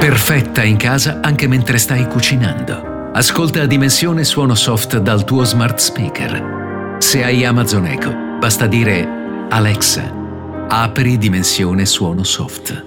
Perfetta in casa anche mentre stai cucinando. Ascolta Dimensione Suono Soft dal tuo smart speaker. Se hai Amazon Echo, basta dire Alexa, apri Dimensione Suono Soft.